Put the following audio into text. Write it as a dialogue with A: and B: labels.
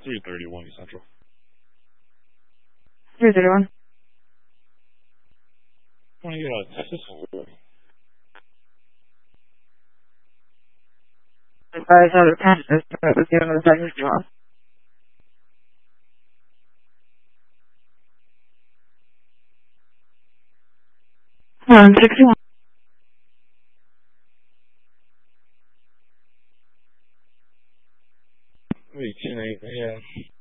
A: 331 Central.
B: 331. Advise other passengers to note with you on the second floor. 61.
A: 18 8, yeah.